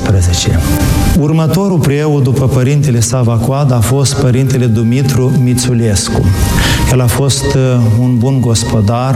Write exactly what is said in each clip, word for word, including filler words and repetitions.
optsprezece. Următorul preot după Părintele Sava Coada a fost Părintele Dumitru Mițulescu. El a fost un bun gospodar,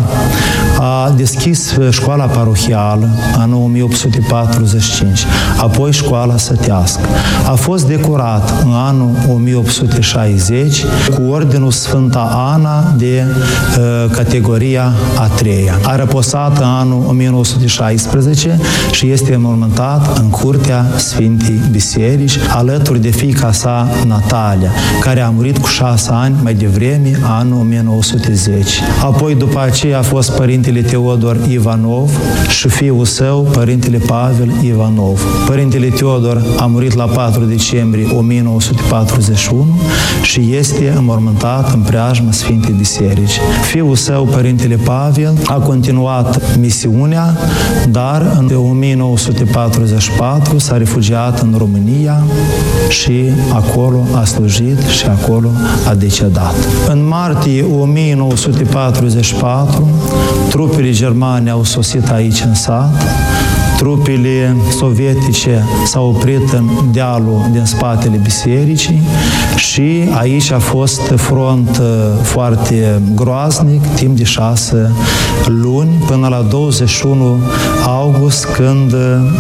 a deschis școala parohială anul o mie opt sute patruzeci și cinci, apoi școala sătească. A fost decorat în anul o mie opt sute șaizeci cu Ordinul Sfânta Ana de uh, categoria a treia. A răposat în anul o mie nouă sute șaisprezece și este înmormântat în curtea Sfintei Biserici, alături de fiica sa Natalia, care a murit cu șase ani mai devreme, anul o mie nouă sute zece. Apoi, după aceea, a fost Părintele Teodor Ivanov și fiul său, Părintele Pavel Ivanov. Părintele Teodor a murit la patru decembrie o mie nouă sute patruzeci și unu și este înmormântat în preajma Sfintei Biserici. Fiul său, Părintele Pavel, a continuat misiunea, dar în o mie nouă sute patruzeci și patru s-a refugiat în România și acolo a slujit și acolo a decedat. În martie o mie nouă sute patruzeci și patru, trupele germane au sosit aici în sat. Trupele sovietice s-au oprit în dealul din spatele bisericii și aici a fost front foarte groaznic timp de șase luni până la douăzeci și unu august, când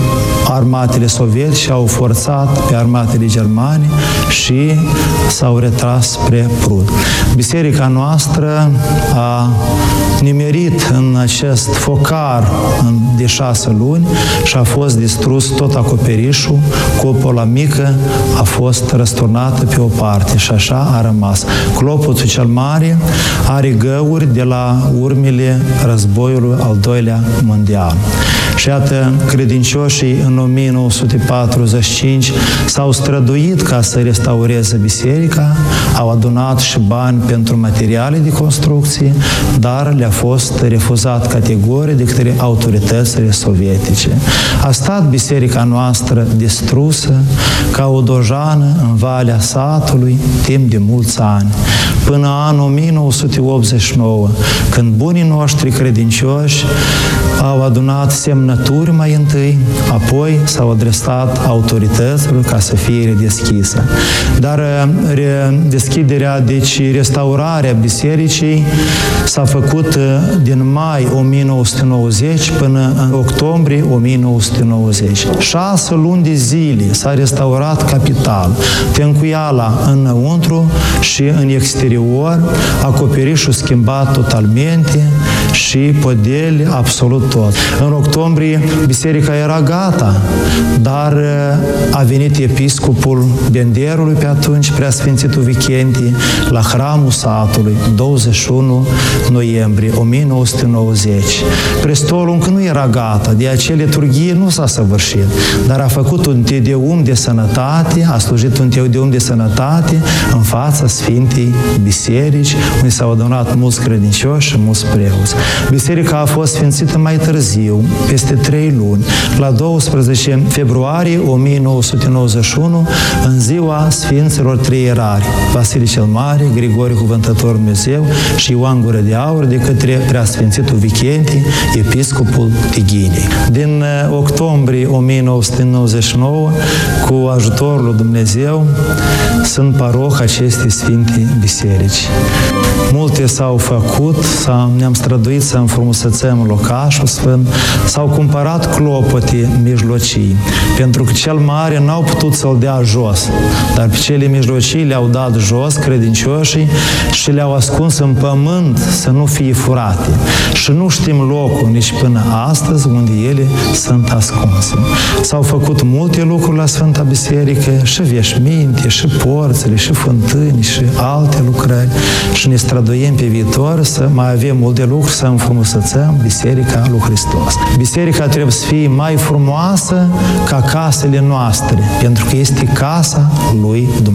armatele sovietice au forțat pe armatele germane și s-au retras spre Prut. Biserica noastră a nimerit în acest focar de șase luni și a fost distrus tot acoperișul, cupola mică a fost răsturnată pe o parte și așa a rămas. Clopotul cel mare are găuri de la urmele războiului al doilea mondial. Și iată, credincioșii în o mie nouă sute patruzeci și cinci s-au străduit ca să restaureze biserica, au adunat și bani pentru materiale de construcție, dar le-a fost refuzat categoric de către autoritățile sovietice. A stat biserica noastră distrusă ca o dojană în valea satului timp de mulți ani, până anul o mie nouă sute optzeci și nouă, când bunii noștri credincioși au adunat semnături mai întâi, apoi s-au adresat autorităților ca să fie redeschisă. Dar deschiderea, deci restaurarea bisericii s-a făcut din mai o mie nouă sute nouăzeci până în octombrie o mie nouă sute nouăzeci. Șase luni de zile s-a restaurat capital, tencuiala înăuntru și în exterior, acoperișul schimbat totalmente și podeli absolut tot. În octombrie biserica era gata, dar a venit episcopul Benderului pe atunci, Preasfințitul Vichentie, la hramul satului, douăzeci și unu noiembrie o mie nouă sute nouăzeci. Prestolul încă nu era gata, de aceea liturghie nu s-a săvârșit, dar a făcut un tedeum de sănătate, a slujit un tedeum de sănătate în fața Sfintei Biserici, unde s-au adunat mulți credincioși și mulți preoți. Biserica a fost sfințită mai târziu, peste trei luni, la douăsprezece februarie o mie nouă sute nouăzeci și unu, în ziua Sfinților Trei Ierari, Vasile cel Mare, Grigore Cuvântătorul Dumnezeu și Ioan Gură de Aur, de către Preasfințitul Vichentie, episcopul Tighinei. Din octombrie o mie nouă sute nouăzeci și nouă, cu ajutorul lui Dumnezeu, sunt paroh acestei Sfinte Biserici. Multe s-au făcut, ne-am străduit să înfrumusețăm locașul sfânt, s-au cumpărat clopote mijlocii, pentru că cel mare n-au putut să-l dea jos, dar pe cele mijlocii le-au dat jos credincioșii și le-au ascuns în pământ să nu fie furate. Și nu știm locul nici până astăzi unde ele sunt ascunse. S-au făcut multe lucruri la Sfânta Biserică, și veșminte, și porțile, și fântâni, și alte lucrări, și ne străduim pe viitor să mai avem multe lucruri să înfrumusețăm Biserica lui Hristos. Biserica trebuie să fie mai frumoasă ca casele noastre, pentru că este casa lui Dumnezeu.